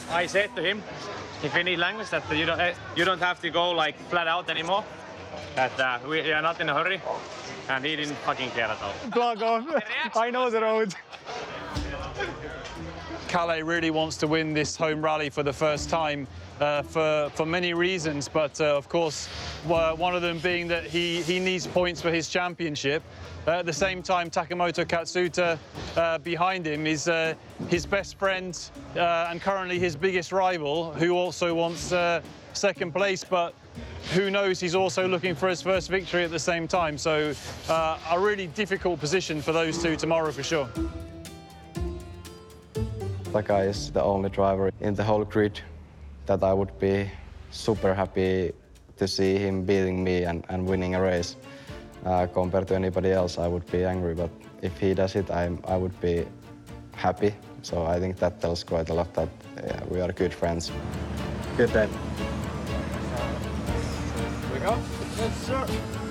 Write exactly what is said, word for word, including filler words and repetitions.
I said to him, in Finnish language, that you don't, uh, you don't have to go like flat out anymore. That uh, we are not in a hurry. And he didn't fucking care at all. Plug off. I know the road. Kalle really wants to win this home rally for the first time uh, for, for many reasons, but uh, of course, one of them being that he, he needs points for his championship. Uh, at the same time, Takamoto Katsuta uh, behind him is uh, his best friend uh, and currently his biggest rival, who also wants uh, second place, but who knows, he's also looking for his first victory at the same time. So uh, a really difficult position for those two tomorrow for sure. Taka is the only driver in the whole grid that I would be super happy to see him beating me and, and winning a race. Uh, compared to anybody else, I would be angry, but if he does it, I'm, I would be happy. So I think that tells quite a lot that yeah, we are good friends. Good day. Here we go. Yes, sir.